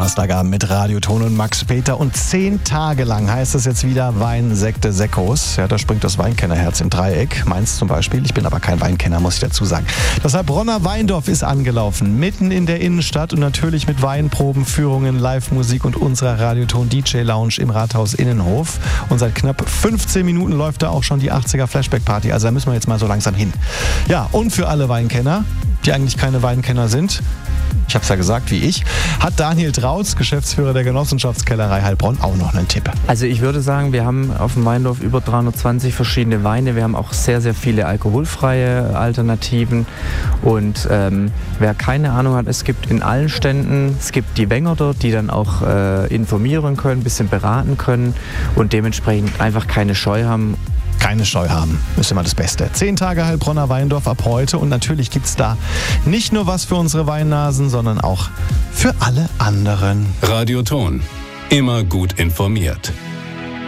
Donnerstagabend mit Radioton und Max Peter. Und 10 Tage lang heißt es jetzt wieder Wein, Sekte, Sekkos. Ja, da springt das Weinkennerherz im Dreieck. Meins zum Beispiel. Ich bin aber kein Weinkenner, muss ich dazu sagen. Das Heilbronner Weindorf ist angelaufen. Mitten in der Innenstadt und natürlich mit Weinproben, Führungen, Live-Musik und unserer Radioton DJ-Lounge im Rathaus Innenhof. Und seit knapp 15 Minuten läuft da auch schon die 80er Flashback-Party. Also da müssen wir jetzt mal so langsam hin. Ja, und für alle Weinkenner, die eigentlich keine Weinkenner sind, ich habe es ja gesagt, wie ich, hat Daniel Trautz, Geschäftsführer der Genossenschaftskellerei Heilbronn, auch noch einen Tipp. Also ich würde sagen, wir haben auf dem Weindorf über 320 verschiedene Weine. Wir haben auch sehr, sehr viele alkoholfreie Alternativen. Und wer keine Ahnung hat, es gibt in allen Ständen, es gibt die Wenger dort, die dann auch informieren können, ein bisschen beraten können und dementsprechend einfach keine Scheu haben. Keine Scheu haben, ist immer das Beste. 10 Tage Heilbronner Weindorf ab heute und natürlich gibt es da nicht nur was für unsere Weinnasen, sondern auch für alle anderen. Radioton, immer gut informiert.